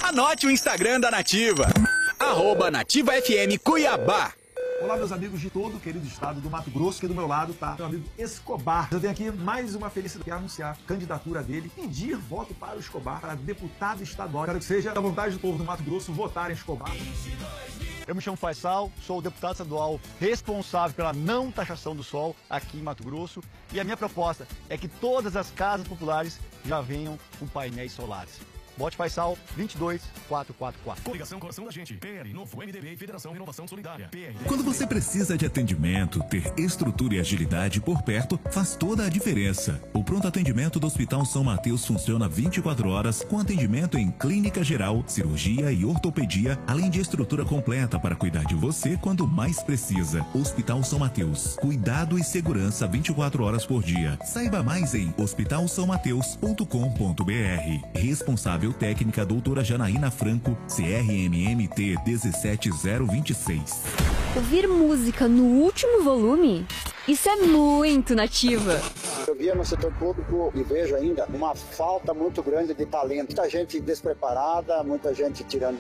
Anote o Instagram da Nativa. @NativaFM Cuiabá. Olá, meus amigos de todo o querido estado do Mato Grosso, que do meu lado tá meu amigo Escobar. Eu tenho aqui mais uma felicidade de anunciar a candidatura dele, pedir voto para o Escobar, para deputado estadual. Quero que seja da vontade do povo do Mato Grosso votar em Escobar. Eu me chamo Faisal, sou o deputado estadual responsável pela não taxação do sol aqui em Mato Grosso, e a minha proposta é que todas as casas populares já venham com painéis solares. Vote Faisal 22444. Coligação Coração da Gente, PL, Novo MDB e Federação Renovação Solidária. PL. Quando você precisa de atendimento, ter estrutura e agilidade por perto faz toda a diferença. O pronto atendimento do Hospital São Mateus funciona 24 horas com atendimento em clínica geral, cirurgia e ortopedia, além de estrutura completa para cuidar de você quando mais precisa. Hospital São Mateus, cuidado e segurança 24 horas por dia. Saiba mais em hospitalsãomateus.com.br. Responsável técnica doutora Janaína Franco, CRMMT 17026. Ouvir música no último volume? Isso é muito Nativa. Eu via no setor público e vejo ainda uma falta muito grande de talento. Muita gente despreparada, muita gente tirando